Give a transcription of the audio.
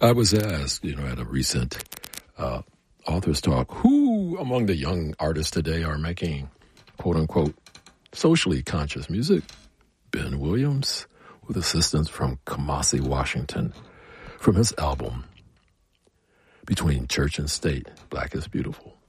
I was asked, at a recent authors talk, who among the young artists today are making, quote unquote, socially conscious music? Ben Williams, with assistance from Kamasi Washington, from his album, Between Church and State, Black is Beautiful.